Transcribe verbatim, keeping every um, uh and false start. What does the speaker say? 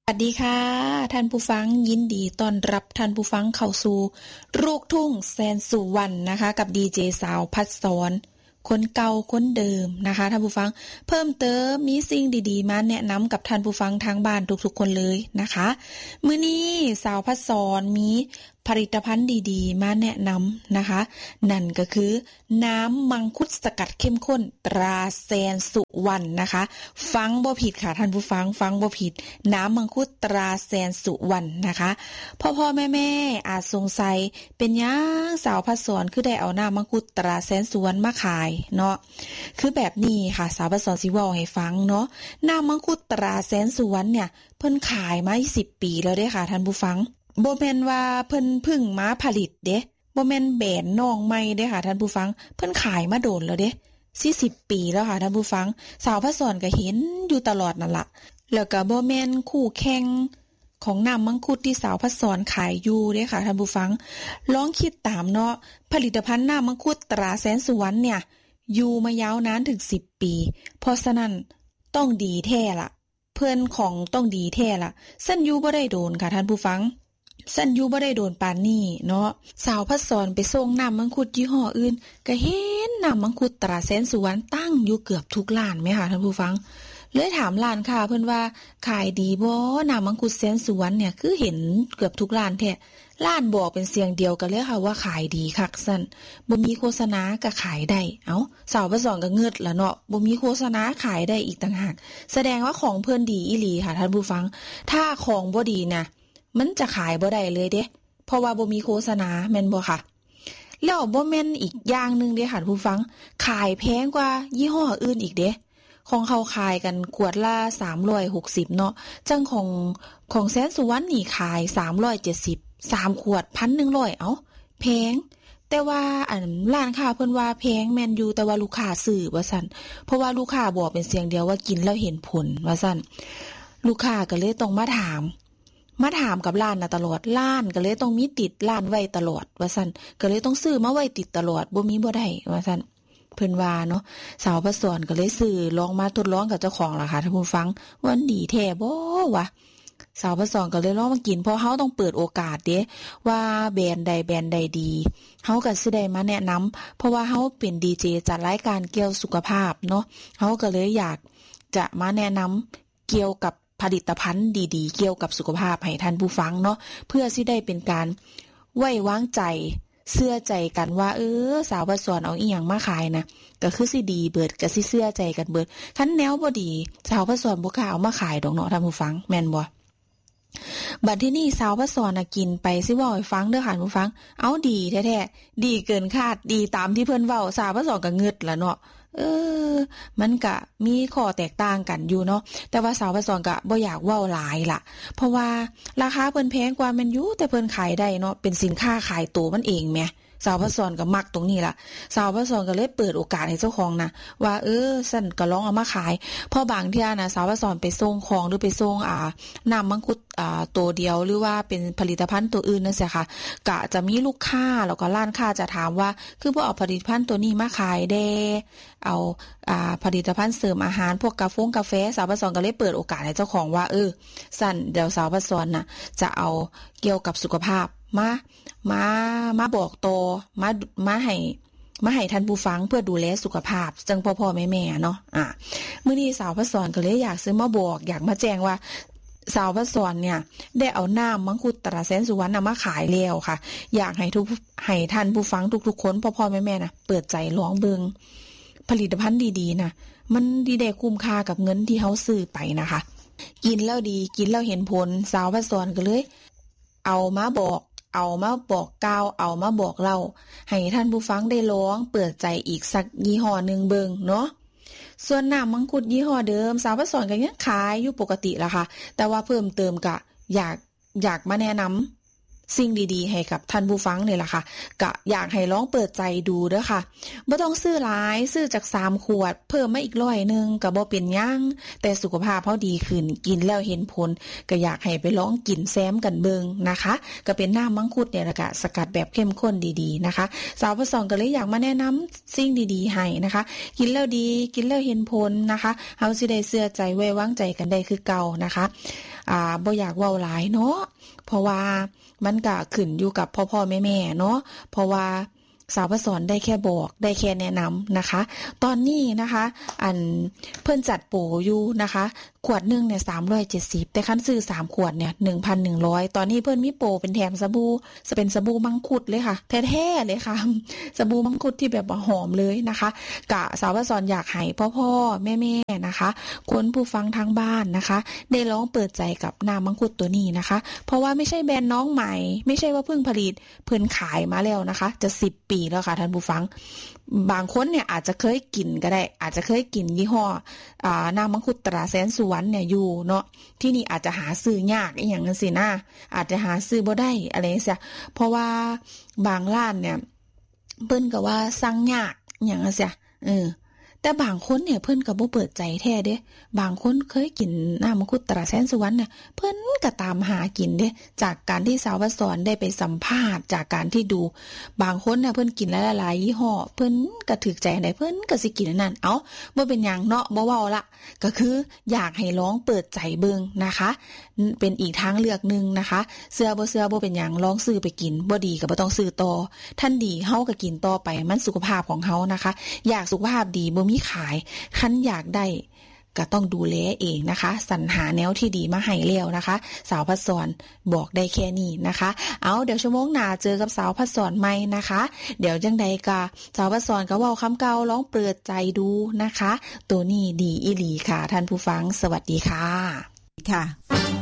สวัสดีค่ะท่านผู้ฟังยินดีต้อนรับท่านผู้ฟังเข้าสู่ลูกทุ่งแสนสุวรรณนะคะกับดีเจสาวพัดสอนคนเก่าคนเดิมนะคะท่านผู้ฟังเพิ่มเติมมีสิ่งดีๆมาแนะนำกับท่านผู้ฟังทางบ้านทุกๆคนเลยนะคะมื้อนี้สาวพัดสอนมีผลิตภัณฑ์ดีๆมาแนะนำนะคะนั่นก็คือน้ำมังคุดสกัดเข้มข้นตราแสนสุวรรณนะคะฟังบ่ผิดค่ะท่านผู้ฟังฟังบ่ผิดน้ำมังคุดตราแสนสุวรรณนะคะพ่อพ่อแม่แม่อาจสงสัยเป็นยังสาวพัดสอนคือได้เอาน้ำมังคุดตราแสนสุวรรณมาขายเนาะคือแบบนี้ค่ะสาวพัดสอนสิเว้าให้ฟังเนาะน้ำมังคุดตราแสนสุวรรณเนี่ยเพิ่นขายมายี่สิบปีแล้วเด้ค่ะท่านผู้ฟังบ่แม่นว่าเพิ่นเพิ่งมาผลิตเด้บ่แม่นแบรนด์น้องใหม่เด้ค่ะท่านผู้ฟังเพิ่นขายมาโดนแล้วเด้สี่สิบปีแล้วค่ะท่านผู้ฟังสาวพัดสอนก็เห็นอยู่ตลอดนั่นล่ะแล้วก็บ่แม่นคู่แข่งของน้ำมังคุดที่สาวพัดสอนขายอยู่เด้ค่ะท่านผู้ฟังลองคิดตามเนาะผลิตภัณฑ์น้ำมังคุดตราแสนสุวรรณเนี่ยอยู่มายาวนานถึงสิบปีเพราะฉะนั้นต้องดีแท้ล่ะเพิ่นของต้องดีแท้ล่ะซั่นอยู่บ่ได้โดนค่ะท่านผู้ฟังสันยูบ่ได้โดนปานนี้เนาะสาวพัดสอนไปส่งน้ำมังคุดยี่ห้ออื่นก็เห็นน้ำมังคุดตราแสนสุวรรณตั้งอยู่เกือบทุกร้านไหมคะท่านผู้ฟังเลยถามร้านค่ะเพิ่นว่าขายดีบ่น้ำมังคุดแสนสุวรรณเนี่ยคือเห็นเกือบทุกร้านแท้ร้านบอกเป็นเสียงเดียวกันเลยค่ะว่าขายดีคักซั่นบ่มีโฆษณาก็ขายได้เอ้าสาวพัดสอนก็เงิดละเนาะบ่มีโฆษณาขายได้อีกต่างหากแสดงว่าของเพิ่นดีอีหลีค่ะท่านผู้ฟังถ้าของบ่ดีนะมันจะขายบ่ได้เลยเด้เพราะว่าบ่มีโฆษณาแม่นบ่ค่ะแล้วบ่แม่นอีกอย่างนึงเด้ค่ะผู้ฟังขายแพงกว่ายี่ห้ออื่นอีกเด้ของเขาขายกันขวดละสามร้อยหกสิบเนาะจังของของแสนสุวรรณนี่ขายสามร้อยเจ็ดสิบ สามขวด หนึ่งพันหนึ่งร้อย เอ้าแพงแต่ว่าอันร้านค้าเพิ่นว่าแพงแม่นอยู่แต่ว่าลูกค้าซื้อว่าซั่นเพราะว่าลูกค้าบอกเป็นเสียงเดียวว่ากินแล้วเห็นผลว่าซั่นลูกค้าก็เลยต้องมาถามมาถามกับร้านน่ะตลอดร้านก็เลยต้องมีติดร้านไว้ตลอดว่าซั่นก็เลยต้องซื้อมาไว้ติดตลอดบ่มีบ่ได้ว่าซั่นเพิ่นว่าเนาะสาวพัดสอนก็เลยซื้อลองมาทดลองกับเจ้าของล่ะค่ะท่านผู้ฟังว่ามันดีแท้บ่วะสาวพัดสอนก็เลยลองมากินเพราะเฮาต้องเปิดโอกาสเด้ว่าแบรนด์ใดแบรนด์ใดดีเฮาก็สิได้มาแนะนำเพราะว่าเฮาเป็นดีเจจัดรายการเกี่ยวสุขภาพเนาะเฮาก็เลยอยากจะมาแนะนำเกี่ยวกับผลิตภัณฑ์ดีๆเกี่ยวกับสุขภาพให้ท่านผู้ฟังเนาะเพื่อสิได้เป็นการไว้วางใจเชื่อใจกันว่าเออสาวพัดสอนเอาอีหยังมาขายนะก็คือสิดีเบิดก็สิเชื่อใจกันเบิดคันแนวบ่ดีสาวพัดสอนบ่กล้าเอามาขายดอกเนาะท่านผู้ฟังแม่นบ่บัดที่นี่สาวพัดสอนน่ะกินไปสิเว้าให้ฟังเด้อค่ะผู้ฟังเอาดีแท้ๆดีเกินคาดดีตามที่เพิ่นเว้าสาวพัดสอนก็งึดล่ะเนาะเออมันก็มีข้อแตกต่างกันอยู่เนาะแต่ว่าสาวพัดสอนก็บ่อยากเว้าหลายล่ะเพราะว่าราคาเพิ่นแพงกว่าแม่นอยู่แต่เพิ่นขายได้เนาะเป็นสินค้าขายตัวมันเองแหมสาวพัดสอนก็มักตรงนี้ล่ะสาวพัดสอนก็เลยเปิดโอกาสให้เจ้าของนะว่าเออซั่นก็ลองเอามาขายเพราะบางเที่ยนะสาวพัดสอนไปส่งของหรือไปส่งอ่าน้ำมังคุดอ่าตัวเดียวหรือว่าเป็นผลิตภัณฑ์ตัวอื่นนั่นสิค่ะก็จะมีลูกค้าแล้วก็ร้านค้าจะถามว่าคือบ่เอาผลิตภัณฑ์ตัวนี้มาขายเด้เอาอ่าผลิตภัณฑ์เสริมอาหารพวกกาแฟกาแฟสาวพัดสอนก็เลยเปิดโอกาสให้เจ้าของว่าเออซั่นเดี๋ยวสาวพัดสอนน่ะจะเอาเกี่ยวกับสุขภาพมามามาบอกโตมามาให้มาให้ท่านผู้ฟังเพื่อดูแลสุขภาพจังพ่อๆแม่ๆเนาะอ่ะมื้อนี้สาวพัดสอนก็เลยอยากซื้อมาบอกอยากมาแจ้งว่าสาวพัดสอนเนี่ยได้เอาน้ำมังคุดตราแสนสุวรรณมาขายแล้วค่ะอยากให้ทุกให้ท่านผู้ฟังทุกๆคนพ่อๆแม่ๆนะเปิดใจลองเบิ่งผลิตภัณฑ์ดีๆนะมันดีได้คุ้มค่ากับเงินที่เฮาซื้อไปนะคะกินแล้วดีกินแล้วเห็นผลสาวพัดสอนก็เลยเอามาบอกเอามาบอกกล่าวเอามาบอกเล่าให้ท่านผู้ฟังได้ลองเปิดใจอีกสักยี่ห้อนึงเบิ่งเนาะส่วนน้ำมังคุดยี่ห้อเดิมสาวพัดสอนก็ยังขายอยู่ปกติล่ะค่ะแต่ว่าเพิ่มเติมก็อยากอยากมาแนะนำสิ่งดีๆให้กับท่านผู้ฟังนี่แหละค่ะก็อยากให้ลองเปิดใจดูเด้อค่ะบ่ต้องซื้อหลายซื้อจากสามขวดเพิ่มมาอีกร้อยนึงก็บ่เป็นหยังแต่สุขภาพเฮาดีขึ้นกินแล้วเห็นผลก็อยากให้ไปลองกินแซมกันเบิ่งนะคะก็เป็นน้ำมังคุดเนี่ยแหละค่ะสกัดแบบเข้มข้นดีๆนะคะสาวพัดสอนก็เลยอยากมาแนะนำสิ่งดีๆให้นะคะกินแล้วดีกินแล้วเห็นผลนะคะเฮาสิได้เชื่อใจไว้วางใจกันได้คือเก่านะคะอ่าบ่อยากเว้าหลายเนาะเพราะว่ามันก็ขึ้นอยู่กับพ่อๆแม่ๆเนาะเพราะว่าสาวพสอนได้แค่บอกได้แค่แนะนำนะคะตอนนี้นะคะอันเพิ่นจัดโปรอยู่นะคะขวดนึงเนี่ยสามร้อยเจ็ดสิบแต่คันซื้อสามขวดเนี่ย หนึ่งพันหนึ่งร้อย ตอนนี้เพิ่นมีโปรเป็นแถมสบู่จะเป็นสบู่มังคุดเลยค่ะแท้ๆเลยค่ะสบู่มังคุดที่แบบหอมเลยนะคะกะสาวพสอนอยากให้พ่อๆแม่ๆนะคะคนผู้ฟังทางบ้านนะคะได้ลองเปิดใจกับน้ำมังคุดตัวนี้นะคะเพราะว่าไม่ใช่แบรนด์น้องใหม่ไม่ใช่ว่าเพิ่งผลิตเพิ่นขายมาแล้วนะคะจะสิบปีแล้วค่ะท่านผู้ฟังบางคนเนี่ยอาจจะเคยกินก็ได้อาจจะเคยกินยี่ห้ออ่าน้ำมังคุดตราแสนสุวรรณเนี่ยอยู่เนาะที่นี่อาจจะหาซื้อยากอีหยังจังซี่นะอาจจะหาซื้อบ่ได้อะไรจังซี่เพราะว่าบางร้านเนี่ยเพิ่นก็ว่าสั่งยากอีหยังจังซี่เออแต่บางคนเนี่ยเพิ่นก็บ่เปิดใจแท้เด้บางคนเคยกินน้ำมังคุดตราแสนสุวรรณเนี่ยเพิ่นก็ตามหากินเด้จากการที่สาววสรได้ไปสัมภาษณ์จากการที่ดูบางคนน่ะเพิ่นกินหลายๆยี่ห้อเพิ่นก็ถูกใจอันใดเพิ่นก็สิกินอันนั้นเอ้าบ่เป็นหยังเนาะบ่เว้าละก็คืออยากให้ลองเปิดใจเบิ่งนะคะเป็นอีกทางเลือกนึงนะคะเสื้อบ่เสื้อบ่เป็นหยังลองซื้อไปกินบ่ดีก็บ่ต้องซื้อต่อท่านดีเฮาก็กินต่อไปมันสุขภาพของเฮานะคะอยากสุขภาพดีบ่มีขายคันอยากได้ก็ต้องดูแลเองนะคะสรรหาแนวที่ดีมาให้แล้วนะคะสาวพัดสอนบอกได้แค่นี้นะคะเอาเดี๋ยวชั่วโมงหน้าเจอกับสาวพัดสอนใหม่นะคะเดี๋ยวจังใดก็สาวพัดสอนก็เว้าคำเก่าลองเปิดใจดูนะคะตัวนี้ดีอีหลีค่ะท่านผู้ฟังสวัสดีค่ะค่ะ